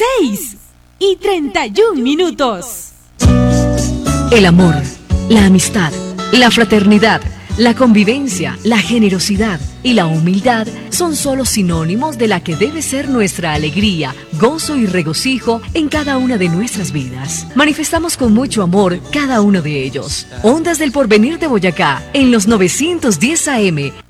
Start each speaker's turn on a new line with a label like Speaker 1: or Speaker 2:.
Speaker 1: 6:31.
Speaker 2: El amor, la amistad, la fraternidad, la convivencia, la generosidad y la humildad son solo sinónimos de la que debe ser nuestra alegría, gozo y regocijo en cada una de nuestras vidas. Manifestamos con mucho amor cada uno de ellos. Ondas del Porvenir de Boyacá, en los 910 AM,